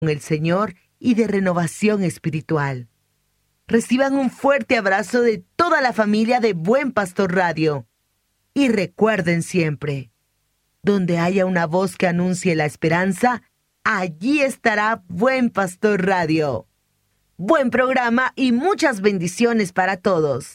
con el Señor y de renovación espiritual. Reciban un fuerte abrazo de toda la familia de Buen Pastor Radio. Y recuerden siempre, donde haya una voz que anuncie la esperanza, allí estará Buen Pastor Radio. Buen programa y muchas bendiciones para todos.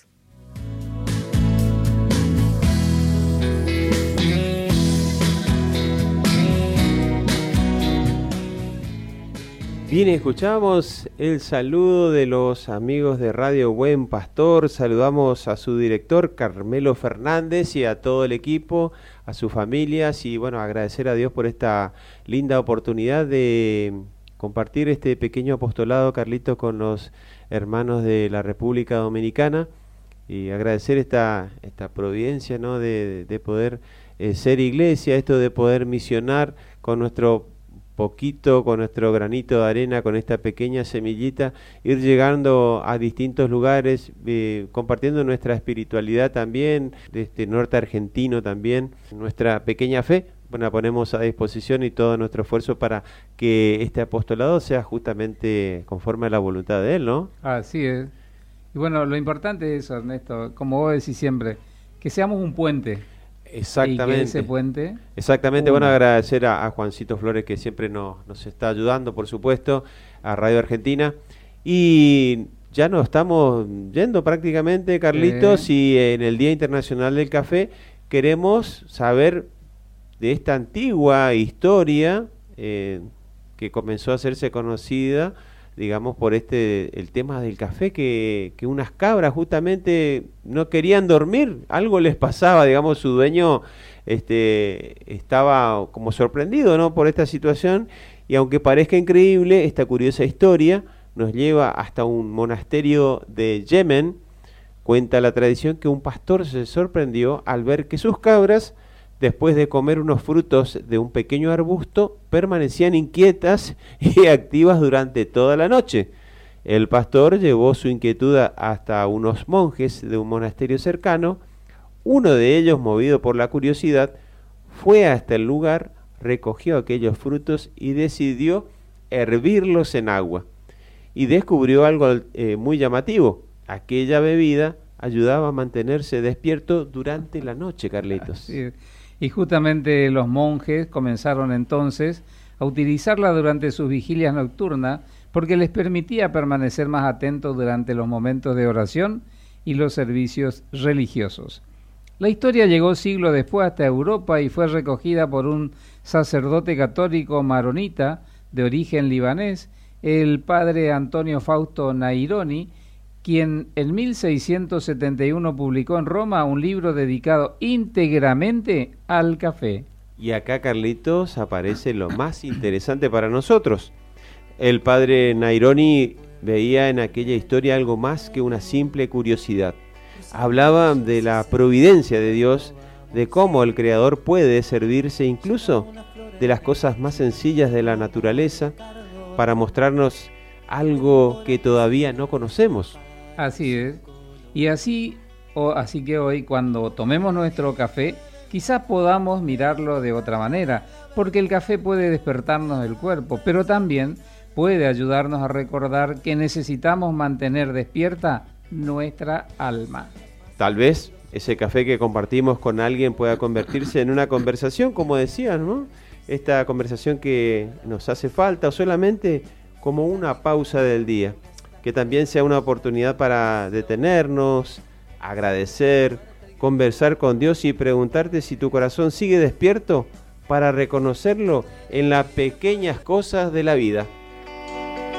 Bien, escuchamos el saludo de los amigos de Radio Buen Pastor. Saludamos a su director Carmelo Fernández y a todo el equipo, a sus familias, y bueno, agradecer a Dios por esta linda oportunidad de compartir este pequeño apostolado, Carlito, con los hermanos de la República Dominicana, y agradecer esta providencia, ¿no?, de poder ser iglesia, esto de poder misionar con nuestro poquito, con nuestro granito de arena, con esta pequeña semillita, ir llegando a distintos lugares, compartiendo nuestra espiritualidad también, de este norte argentino también, nuestra pequeña fe. Bueno, la ponemos a disposición y todo nuestro esfuerzo para que este apostolado sea justamente conforme a la voluntad de Él, ¿no? Así es. Y bueno, lo importante es eso, Ernesto, como vos decís siempre, que seamos un puente. Exactamente. Y que ese puente. Exactamente. Bueno, agradecer a Juancito Flores, que siempre nos está ayudando, por supuesto, a Radio Argentina. Y ya nos estamos yendo prácticamente, Carlitos, y en el Día Internacional del Café queremos saber de esta antigua historia que comenzó a hacerse conocida, digamos, por el tema del café, que unas cabras justamente no querían dormir, algo les pasaba, digamos, su dueño estaba como sorprendido, ¿no?, por esta situación, y aunque parezca increíble, esta curiosa historia nos lleva hasta un monasterio de Yemen. Cuenta la tradición que un pastor se sorprendió al ver que sus cabras, después de comer unos frutos de un pequeño arbusto, permanecían inquietas y activas durante toda la noche. El pastor llevó su inquietud hasta unos monjes de un monasterio cercano. Uno de ellos, movido por la curiosidad, fue hasta el lugar, recogió aquellos frutos y decidió hervirlos en agua. Y descubrió algo muy llamativo. Aquella bebida ayudaba a mantenerse despierto durante la noche, Carlitos. Sí. Y justamente los monjes comenzaron entonces a utilizarla durante sus vigilias nocturnas porque les permitía permanecer más atentos durante los momentos de oración y los servicios religiosos. La historia llegó siglos después hasta Europa y fue recogida por un sacerdote católico maronita de origen libanés, el padre Antonio Fausto Naironi, quien en 1671 publicó en Roma un libro dedicado íntegramente al café. Y acá, Carlitos, aparece lo más interesante para nosotros. El padre Naironi veía en aquella historia algo más que una simple curiosidad. Hablaba de la providencia de Dios, de cómo el Creador puede servirse incluso de las cosas más sencillas de la naturaleza para mostrarnos algo que todavía no conocemos. Así es. Y así que hoy, cuando tomemos nuestro café, quizás podamos mirarlo de otra manera, porque el café puede despertarnos el cuerpo, pero también puede ayudarnos a recordar que necesitamos mantener despierta nuestra alma. Tal vez ese café que compartimos con alguien pueda convertirse en una conversación, como decías, ¿no? Esta conversación que nos hace falta, o solamente como una pausa del día. Que también sea una oportunidad para detenernos, agradecer, conversar con Dios y preguntarte si tu corazón sigue despierto para reconocerlo en las pequeñas cosas de la vida.